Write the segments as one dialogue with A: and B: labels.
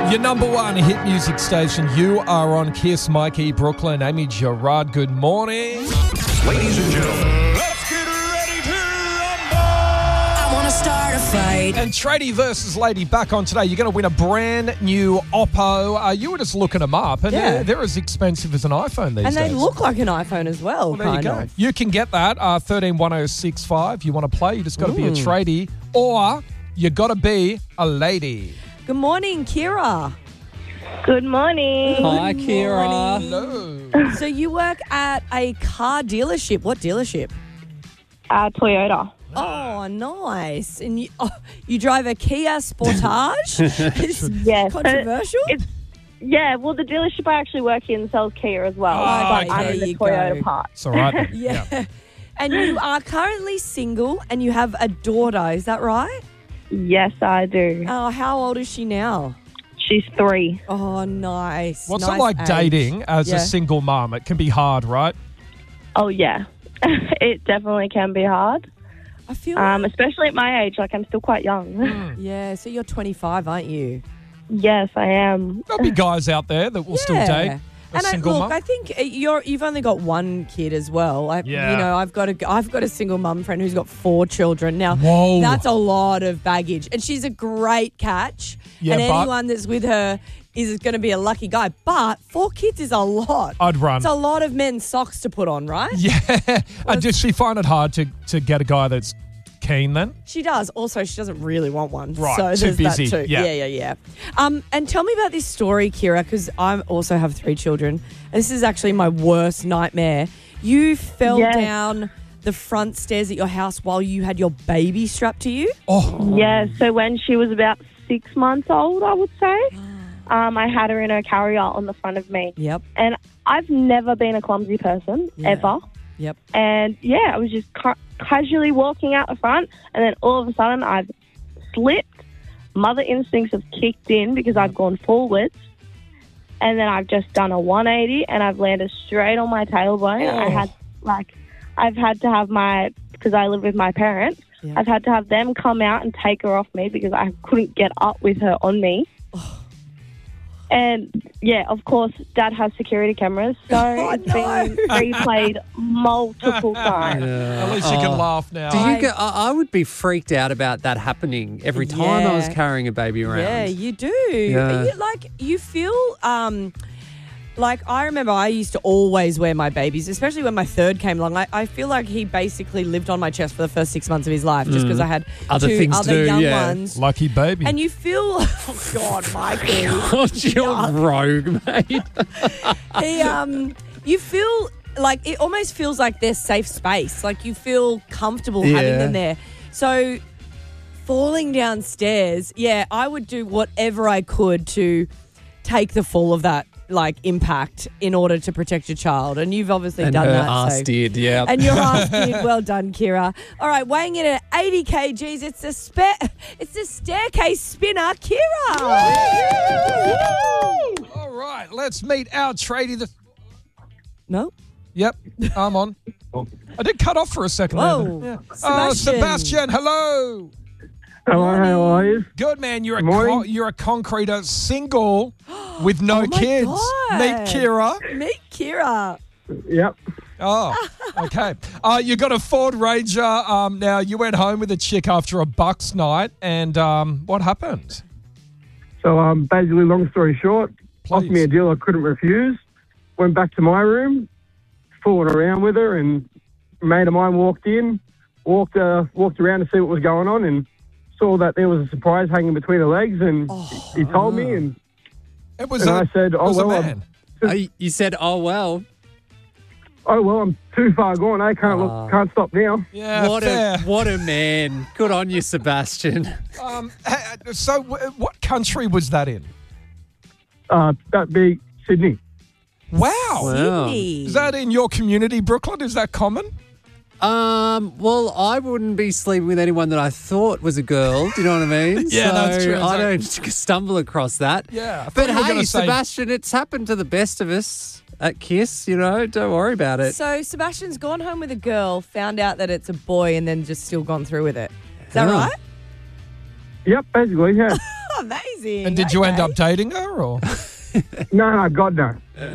A: Your number one hit music station. You are on Kiss. Mikey, Brooklyn, Amy Gerard. Good morning.
B: Ladies and gentlemen,
A: Let's get ready to rumble.
C: I want to start a fight.
A: And Tradie versus Lady back on today. You're going to win a brand new Oppo. You were just looking them up, and
D: Yeah.
A: they're as expensive as an iPhone these
D: And
A: days.
D: they look like an iPhone as well,
A: Well, there you
D: kind
A: go.
D: of.
A: You can get that 131065. You want to play, you just got to be a tradie, or you got to be a lady.
D: Good morning, Kira.
E: Good morning.
F: Hi, Kira.
A: Hello.
D: So you work at a car dealership. What dealership?
E: Toyota.
D: Oh, nice. And you drive a Kia Sportage? It's
E: Yes.
D: controversial?
E: Yeah, well, the dealership I actually work in sells Kia as well.
A: Oh,
E: but
A: okay.
E: I'm
D: There
E: in the
D: you
E: Toyota
D: go.
E: part.
A: It's all right. then.
D: Yeah. And you are currently single and you have a daughter. Is that right?
E: Yes, I do.
D: Oh, how old is she now?
E: She's 3.
D: Oh, nice.
A: What's
D: Nice
A: it like
D: age.
A: dating as
D: Yeah.
A: a single mum? It can be hard, right?
E: Oh, yeah. It definitely can be hard,
D: I feel
E: especially at my age. Like, I'm still quite young.
D: yeah, so you're 25, aren't you?
E: Yes, I am.
A: There'll be guys out there that will still date a
D: And
A: single
D: look,
A: mum.
D: I think you've only got one kid as well.
A: Yeah.
D: You know, I've got a single mum friend who's got 4 children. Now,
A: Whoa.
D: that's a lot of baggage. And she's a great catch.
A: Yeah,
D: and
A: but-
D: anyone that's with her is going to be a lucky guy. But 4 kids is a lot.
A: I'd run.
D: It's a lot of men's socks to put on, right?
A: Yeah. Does she find it hard to get a guy that's keen then?
D: She does. Also, she doesn't really want one.
A: Right,
D: So
A: too
D: there's
A: busy.
D: that too.
A: Yeah.
D: Yeah. And tell me about this story, Kira, because I also have 3 children. This is actually my worst nightmare. You fell
E: Yes.
D: down the front stairs at your house while you had your baby strapped to you?
A: Oh,
E: Yeah, so when she was about 6 months old, I would say, I had her in her carrier on the front of me.
D: Yep.
E: And I've never been a clumsy person,
D: Yeah.
E: ever.
D: Yep.
E: And yeah, I was just casually walking out the front, and then all of a sudden I've slipped. Mother instincts have kicked in because I've gone forwards, and then I've just done a 180 and I've landed straight on my tailbone.
A: Oh.
E: I've had to have because I live with my parents,
D: Yeah.
E: I've had to have them come out and take her off me because I couldn't get up with her on me. And yeah, of course, Dad has security cameras, so it's been replayed multiple times.
A: at least you can laugh now.
F: Do you get? I would be freaked out about that happening every time I was
D: Yeah.
F: carrying a baby around.
D: Yeah, you do.
F: Yeah.
D: You feel like I remember I used to always wear my babies, especially when my third came along. I feel like he basically lived on my chest for the first 6 months of his life just because I had
F: Other
D: 2
F: things to
D: other
F: do,
D: young
F: yeah.
D: ones.
A: Lucky baby.
D: And you feel, oh God, Mikey.
F: God, you're rogue, mate.
D: You feel like it almost feels like their safe space. Like you feel comfortable having
F: Yeah.
D: them there. So falling downstairs, yeah, I would do whatever I could to take the fall of that impact in order to protect your child. And you've obviously
F: And
D: done
F: her
D: that.
F: ass
D: so.
F: did, yeah.
D: And your ass did. Well done, Kira. All right, weighing in at 80 kgs, it's the staircase spinner, Kira.
A: All right, let's meet our tradie.
D: No?
A: Yep, I'm on. I did cut off for a second.
D: Whoa.
A: there.
D: Sebastian.
A: Sebastian, hello.
G: Hello, how are you?
A: Good, man. You're
G: Morning.
A: you're a concreter single with no
D: Oh my
A: kids.
D: God.
A: Meet Kira.
D: Meet Kira.
G: Yep.
A: Oh, okay. You got a Ford Ranger. Now, you went home with a chick after a Bucks night, and what happened?
G: So, basically, long story short, offered me
A: Please.
G: a deal I couldn't refuse. Went back to my room, fooling around with her, and a mate of mine walked in, walked around to see what was going on, and saw that there was a surprise hanging between her legs, and he told me, and
A: It was
G: I said,
A: it was
G: "Oh,
A: a
G: well,
A: man.
F: You said, oh, well.
G: I'm too far gone. I can't stop now."
A: Yeah,
F: What
A: fair.
F: what a man. Good on you, Sebastian.
A: So, what country was that in?
G: That'd be Sydney.
A: Wow.
F: Wow.
D: Sydney.
A: Is that in your community, Brooklyn? Is that common?
F: Well, I wouldn't be sleeping with anyone that I thought was a girl. Do you know what I mean?
A: Yeah, that's true.
F: I don't stumble across that.
A: Yeah, I thought
F: But
A: you were
F: hey,
A: gonna say-
F: Sebastian, it's happened to the best of us at Kiss. Don't worry about it.
D: So Sebastian's gone home with a girl, found out that it's a boy, and then just still gone through with it. Is that
F: Yeah.
D: right?
G: Yep, basically, yeah.
D: Amazing.
A: And did you end
D: Okay.
A: up dating her or?
G: No, God, no.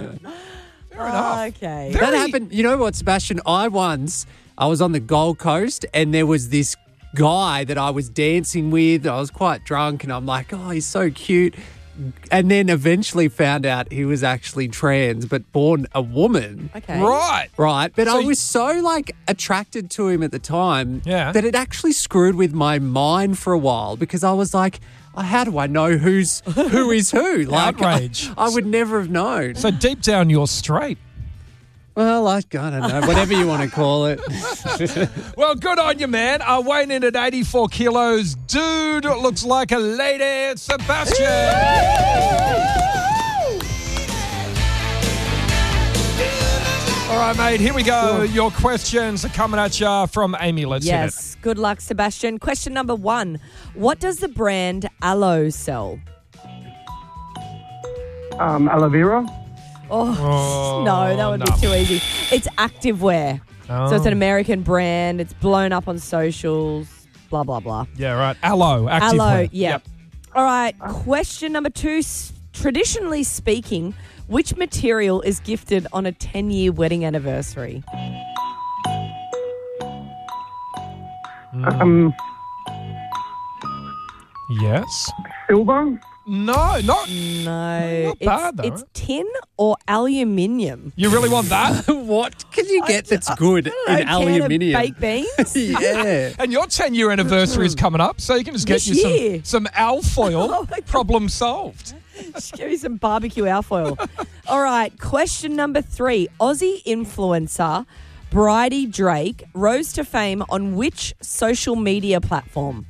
D: Okay.
F: That happened. You know what, Sebastian? I was on the Gold Coast and there was this guy that I was dancing with. I was quite drunk and I'm like, oh, he's so cute. And then eventually found out he was actually trans, but born a woman.
D: Okay.
A: Right.
F: Right. But
A: So
F: I was so attracted to him at the time
A: Yeah.
F: that it actually screwed with my mind for a while because I was like, how do I know who is who? Like,
A: Outrage.
F: I would never have known.
A: So deep down, you're straight.
F: Well, I don't know, whatever you want to call it.
A: Well, good on you, man. Weighing in at 84 kilos. Dude looks like a lady. Sebastian. All right, mate, here we go. Your questions are coming at you from Amy. Let's hit it.
D: Yes. Good luck, Sebastian. Question number 1. What does the brand Aloe sell?
G: Aloe vera.
D: Oh, no, that would
A: no.
D: be too easy. It's activewear.
A: Oh.
D: So it's an American brand. It's blown up on socials, blah, blah, blah.
A: Yeah, right. Aloe, active
D: Aloe,
A: wear.
D: yeah.
A: Yep.
D: All right, question number 2. Traditionally speaking, which material is gifted on a 10-year wedding anniversary?
A: Yes.
G: Silver.
A: No, not.
D: No.
A: Not bad, though.
D: It's tin or aluminium.
A: You really want that?
F: What can you get that's good in
D: Can of
F: aluminium?
D: baked beans?
F: Yeah.
A: And your 10-year anniversary is coming up, so you can just get
D: This
A: you
D: year.
A: some alfoil.
D: Oh, my God.
A: Problem solved.
D: Just give me some barbecue alfoil. All right, question number 3. Aussie influencer Bridie Drake rose to fame on which social media platform?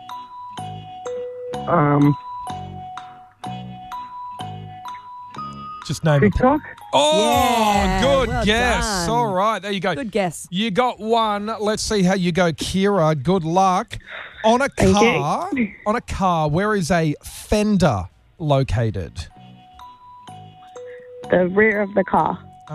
A: Just name it.
G: TikTok.
A: Oh,
D: Yeah,
A: good
D: well
A: guess.
D: done.
A: All right, there you go.
D: Good guess.
A: You got one. Let's see how you go, Kira. Good luck. On a car, where is a fender located?
E: The rear of the car.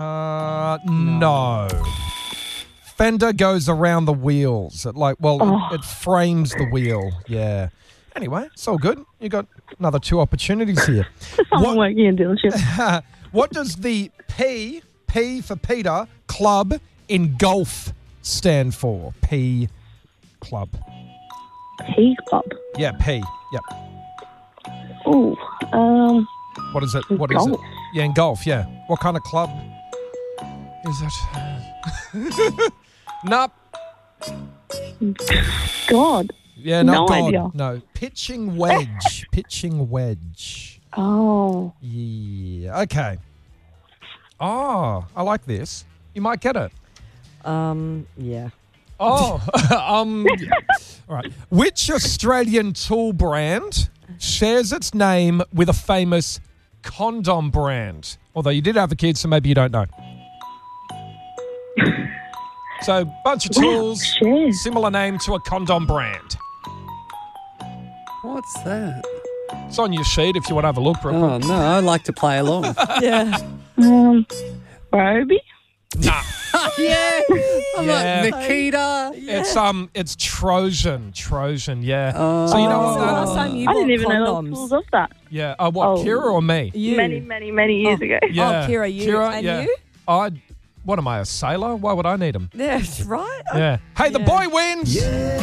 A: No. Fender goes around the wheels. It frames the wheel. Yeah. Anyway, it's all good. You got another 2 opportunities here.
E: I'm working in dealership.
A: What does the P for Peter, club in golf stand for? P club.
E: P Club.
A: Yeah, P. Yep.
E: Ooh.
A: What is it? What is it?
E: Golf.
A: Yeah, in golf, yeah. What kind of club is it? Nope.
E: God.
A: Yeah, not
E: No
A: God.
E: idea.
A: No. Pitching wedge. Pitching wedge.
E: Oh.
A: Yeah. Okay. Oh, I like this. You might get it.
D: Yeah.
A: Oh, yeah. All right. Which Australian tool brand shares its name with a famous condom brand? Although you did have a kid, so maybe you don't know. So, bunch of tools,
E: shit.
A: similar name to a condom brand.
F: What's that?
A: It's on your sheet if you want to have a look, Brooke.
F: Oh, no, I like to play along.
D: Yeah.
E: Roby?
A: Nah.
F: Yeah. I'm
A: Yeah.
F: like, Nikita.
A: It's Trojan. Trojan, yeah.
F: Oh.
A: So you know
D: When's
A: what
D: the
A: that?
D: last time you
E: I
D: bought
E: didn't even know
D: condoms?
E: the tools of that.
A: Yeah. What,
E: Oh.
A: Kira or me?
D: You.
E: Many, many, many years ago.
A: Yeah.
D: Oh, Kira, you.
A: Kira,
D: And
A: yeah.
D: you?
A: What am I, a sailor? Why would I need them?
D: Yeah, right?
A: Yeah. Hey, the
D: Yeah.
A: boy wins.